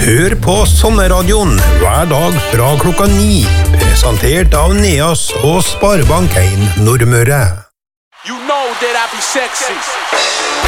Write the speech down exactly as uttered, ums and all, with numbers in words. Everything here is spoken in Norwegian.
Hør på Sommerradioen hver dag fra klokka ni, presentert av Neas og Sparebank en Nordmøre. You know that I be sexy.